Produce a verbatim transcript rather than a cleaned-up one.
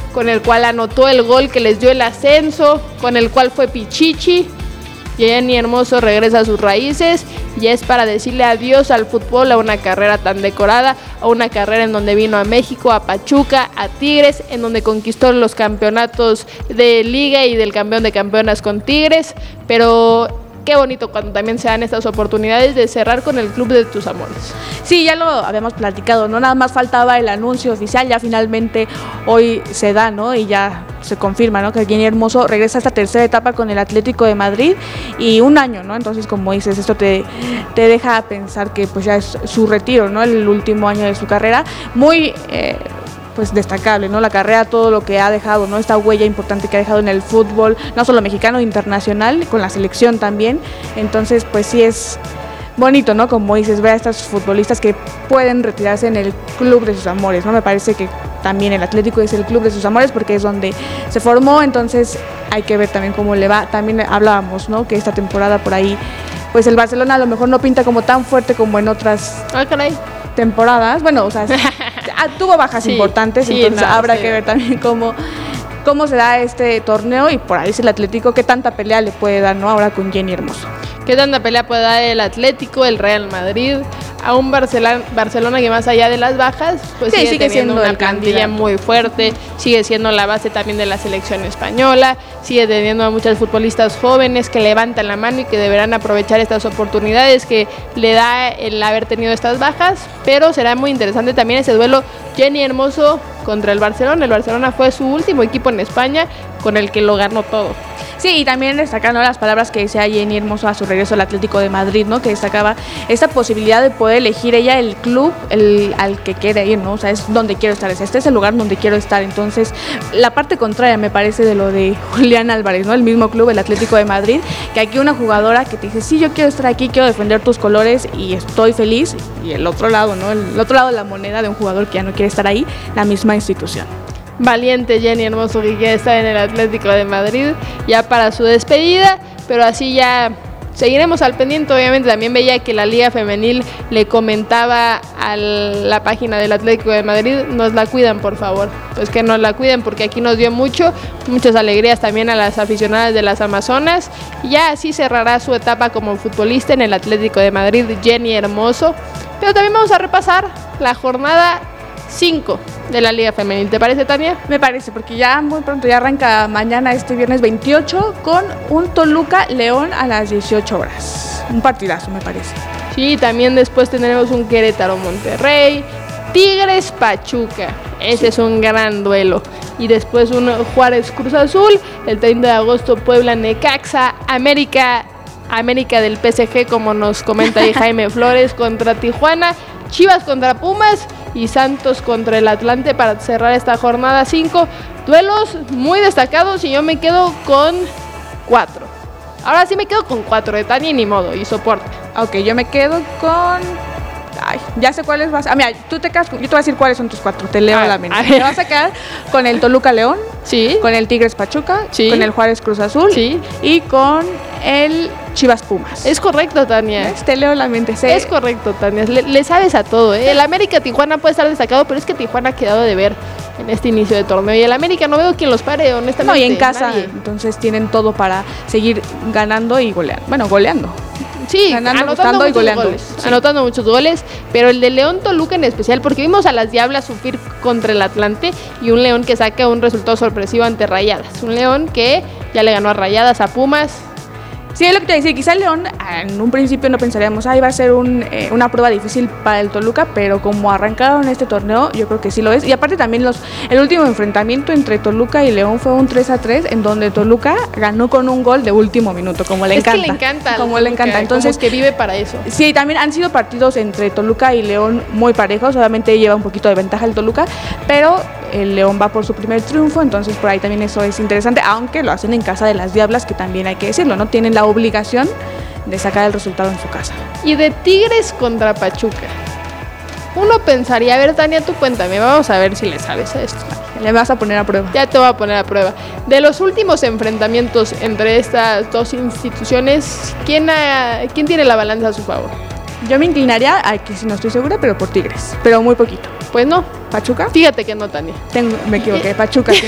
con el cual anotó el gol que les dio el ascenso, con el cual fue Pichichi. Jenny Hermoso regresa a sus raíces y es para decirle adiós al fútbol, a una carrera tan decorada, a una carrera en donde vino a México, a Pachuca, a Tigres, en donde conquistó los campeonatos de liga y del campeón de campeonas con Tigres, pero qué bonito cuando también se dan estas oportunidades de cerrar con el club de tus amores. Sí, ya lo habíamos platicado, ¿no? Nada más faltaba el anuncio oficial, ya finalmente hoy se da, ¿no? Y ya se confirma, ¿no? Que Jenny Hermoso regresa a esta tercera etapa con el Atlético de Madrid y un año, ¿no? Entonces, como dices, esto te, te deja pensar que pues ya es su retiro, ¿no? El último año de su carrera. Muy... Eh, pues destacable, ¿no? La carrera, todo lo que ha dejado, ¿no? Esta huella importante que ha dejado en el fútbol, no solo mexicano, internacional, con la selección también. Entonces, pues sí es bonito, ¿no? Como dices, ver a estos futbolistas que pueden retirarse en el club de sus amores, ¿no? Me parece que también el Atlético es el club de sus amores porque es donde se formó, entonces hay que ver también cómo le va. También hablábamos, ¿no? Que esta temporada por ahí, pues el Barcelona a lo mejor no pinta como tan fuerte como en otras Ah, caray. temporadas, bueno, o sea, tuvo bajas sí, importantes, sí, entonces no, habrá sí. que ver también cómo, cómo se da este torneo y por ahí es el Atlético, qué tanta pelea le puede dar, ¿no? Ahora con Jenny Hermoso. ¿Qué tanta pelea puede dar el Atlético, el Real Madrid, a un Barcelona, Barcelona que más allá de las bajas, pues sí, sigue, sigue teniendo siendo una plantilla muy fuerte, sigue siendo la base también de la selección española, sigue teniendo a muchas futbolistas jóvenes que levantan la mano y que deberán aprovechar estas oportunidades que le da el haber tenido estas bajas, pero será muy interesante también ese duelo Jenny Hermoso contra el Barcelona. El Barcelona fue su último equipo en España con el que lo ganó todo. Sí, y también destacando las palabras que decía Jenny Hermoso a su regreso al Atlético de Madrid, ¿no? Que destacaba esta posibilidad de poder elegir ella el club el, al que quiere ir, ¿no? O sea, es donde quiero estar, este es el lugar donde quiero estar. Entonces, la parte contraria me parece de lo de Julián Álvarez, ¿no? El mismo club, el Atlético de Madrid, que aquí una jugadora que te dice, sí, yo quiero estar aquí, quiero defender tus colores y estoy feliz. Y el otro lado, ¿no? El otro lado de la moneda de un jugador que ya no quiere estar ahí, la misma institución. Valiente Jenny Hermoso que quiere estar en el Atlético de Madrid ya para su despedida, pero así ya seguiremos al pendiente. Obviamente también veía que la Liga Femenil le comentaba a la página del Atlético de Madrid, nos la cuidan por favor, pues que nos la cuiden porque aquí nos dio mucho, muchas alegrías también a las aficionadas de las Amazonas, y ya así cerrará su etapa como futbolista en el Atlético de Madrid Jenny Hermoso. Pero también vamos a repasar la jornada cinco de la Liga Femenil. ¿Te parece, Tania? Me parece, porque ya muy pronto, ya arranca mañana, este viernes veintiocho, con un Toluca León a las dieciocho horas. Un partidazo, me parece. Sí, también después tendremos un Querétaro Monterrey, Tigres Pachuca. Ese sí. Es un gran duelo. Y después un Juárez Cruz Azul, el treinta de agosto Puebla Necaxa, América, América del P S G, como nos comenta ahí Jaime Flores, contra Tijuana, Chivas contra Pumas y Santos contra el Atlante para cerrar esta jornada cinco. Duelos muy destacados y yo me quedo con cuatro. Ahora sí me quedo con cuatro de Tania, ni modo, y soporte. Ok, yo me quedo con... Ay, ya sé cuáles vas a... Ah, mira, tú te quedas con... Yo te voy a decir cuáles son tus cuatro, te leo a la mente. Te vas a quedar con el Toluca León, sí, con el Tigres Pachuca, sí, con el Juárez Cruz Azul, sí, y con el Chivas Pumas. Es correcto, Tania. ¿Ves? Te leo la mente. Sé. Es correcto, Tania. Le, le sabes a todo, ¿eh? El América Tijuana puede estar destacado, pero es que Tijuana ha quedado de ver en este inicio de torneo. Y el América no veo quién los pare, honestamente. No, y en casa, nadie. Entonces tienen todo para seguir ganando y goleando. Bueno, goleando. Sí, ganando, anotando y goleando. Goles, sí. Anotando muchos goles, pero el de León Toluca en especial, porque vimos a las Diablas sufrir contra el Atlante y un León que saca un resultado sorpresivo ante Rayadas. Un León que ya le ganó a Rayadas, a Pumas. Sí, es lo que te decía, quizá el León en un principio no pensaríamos, ah, iba a ser un, eh, una prueba difícil para el Toluca, pero como arrancaron este torneo, yo creo que sí lo es. Y aparte también los el último enfrentamiento entre Toluca y León fue un tres a tres, en donde Toluca ganó con un gol de último minuto, como le es encanta. Es que le encanta. Como Toluca, le encanta. Entonces, como que vive para eso. Sí, también han sido partidos entre Toluca y León muy parejos, obviamente lleva un poquito de ventaja el Toluca, pero el León va por su primer triunfo, entonces por ahí también eso es interesante, aunque lo hacen en casa de las Diablas, que también hay que decirlo, ¿no? Tienen la obligación de sacar el resultado en su casa. Y de Tigres contra Pachuca, uno pensaría, a ver, Tania, tú cuéntame, vamos a ver si le sabes a esto. Le vas a poner a prueba. Ya te voy a poner a prueba. De los últimos enfrentamientos entre estas dos instituciones, ¿quién, ha, ¿quién tiene la balanza a su favor? Yo me inclinaría, aquí sí no estoy segura, pero por Tigres, pero muy poquito. Pues no. ¿Pachuca? Fíjate que no, Tania. Tengo, me equivoqué, Pachuca.